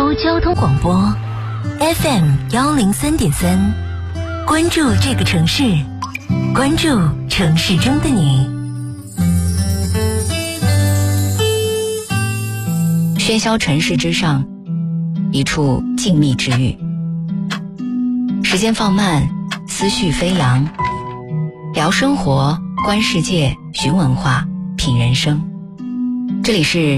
州交通广播 FM103.3，关注这个城市，关注城市中的你。 喧嚣尘世之上，一处静谧之域。时间放慢，思绪飞扬，聊生活，观世界，寻文化，品人生。这里是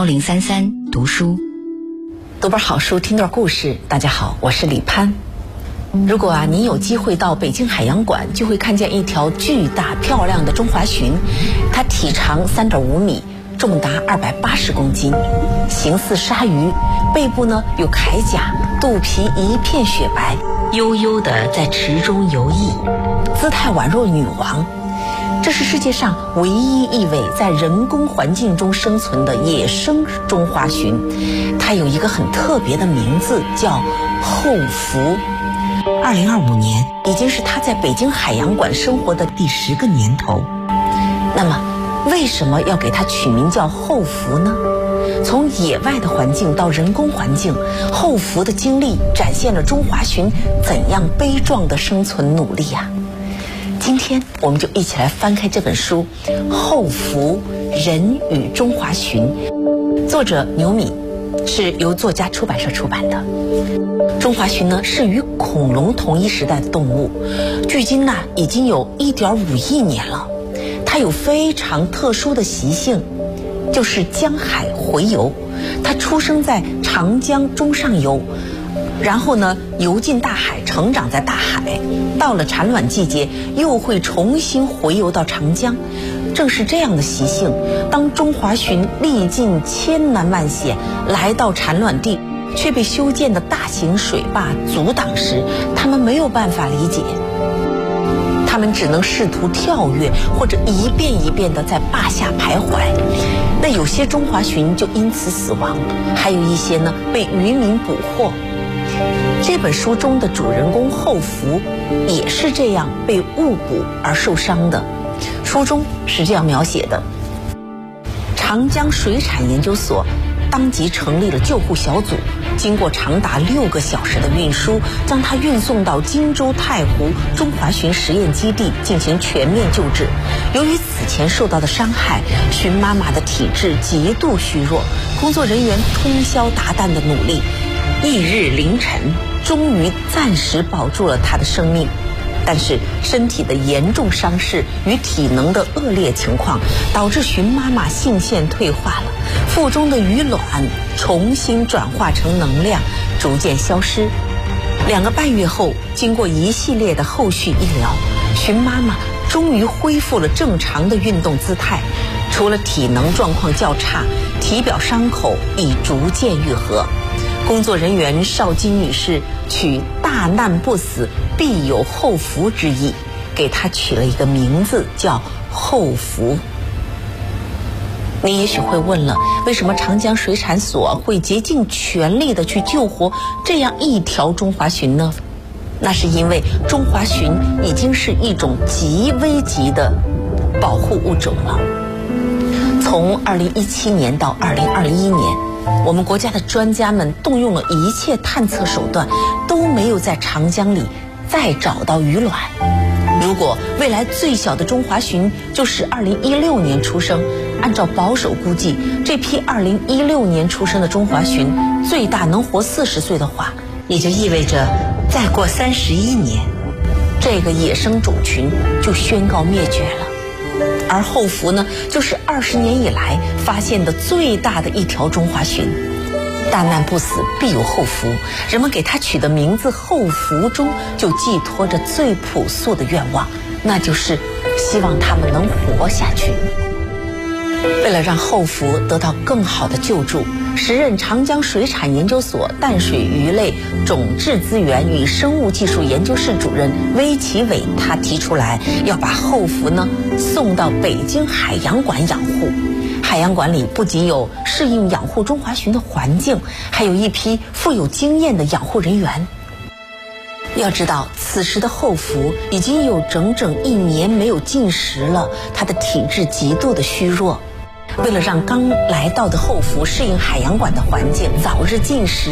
1033读书， 读本好书，听段故事。大家好，我是李潘。如果您有机会到北京海洋馆，就会看见一条巨大漂亮的中华鲟，它体长3.5米，重达280公斤，形似鲨鱼，背部呢有铠甲，肚皮一片雪白，悠悠地在池中游弋，姿态宛若女王。这是世界上唯一一位在人工环境中生存的野生中华鲟，它有一个很特别的名字，叫后福。2025年已经是它在北京海洋馆生活的第10个年头。那么为什么要给它取名叫后福呢？从野外的环境到人工环境，后福的经历展现了中华鲟怎样悲壮的生存努力啊。今天我们就一起来翻开这本书《后福：人与中华鲟》，作者牛米，是由作家出版社出版的。中华鲟呢是与恐龙同一时代的动物，距今呢已经有1.5亿年了。它有非常特殊的习性，就是江海洄游。它出生在长江中上游，然后呢游进大海，成长在大海，到了产卵季节又会重新回游到长江。正是这样的习性，当中华鲟历尽千难万险来到产卵地，却被修建的大型水坝阻挡时，他们没有办法理解，他们只能试图跳跃，或者一遍一遍地在坝下徘徊。那有些中华鲟就因此死亡，还有一些呢被渔民捕获。这本书中的主人公后福也是这样被误捕而受伤的。书中是这样描写的：长江水产研究所当即成立了救护小组，经过长达6个小时的运输，将它运送到荆州太湖中华鲟实验基地进行全面救治。由于此前受到的伤害，鲟妈妈的体质极度虚弱，工作人员通宵达旦的努力，翌日凌晨终于暂时保住了她的生命。但是身体的严重伤势与体能的恶劣情况，导致鲟妈妈性腺退化了，腹中的鱼卵重新转化成能量，逐渐消失。2个半月后，经过一系列的后续医疗，鲟妈妈终于恢复了正常的运动姿态，除了体能状况较差，体表伤口已逐渐愈合。工作人员邵金女士取大难不死必有后福之意，给她取了一个名字叫后福。你也许会问了，为什么长江水产所会竭尽全力的去救活这样一条中华鲟呢？那是因为中华鲟已经是一种极危级的保护物种了。从2017年到2021年，我们国家的专家们动用了一切探测手段，都没有在长江里再找到鱼卵。如果未来最小的中华鲟就是2016年出生，按照保守估计，这批2016年出生的中华鲟最大能活40岁的话，也就意味着再过31年，这个野生种群就宣告灭绝了。而后福呢，就是20年以来发现的最大的一条中华鲟。大难不死必有后福，人们给它取的名字后福中就寄托着最朴素的愿望，那就是希望它们能活下去。为了让后福得到更好的救助，时任长江水产研究所淡水鱼类种质资源与生物技术研究室主任魏其伟，他提出来要把后福呢送到北京海洋馆养护。海洋馆里不仅有适应养护中华鲟的环境，还有一批富有经验的养护人员。要知道，此时的后福已经有整整1年没有进食了，他的体质极度的虚弱。为了让刚来到的后福适应海洋馆的环境，早日进食